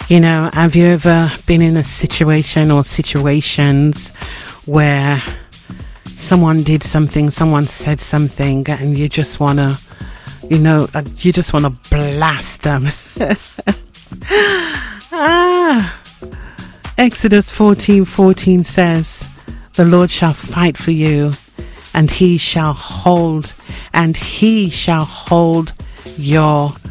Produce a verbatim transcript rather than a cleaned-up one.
You know, have you ever been in a situation or situations where someone did something, someone said something, and you just want to, you know, uh, you just want to blast them? ah. Exodus fourteen fourteen says, the Lord shall fight for you, and he shall hold, and he shall hold your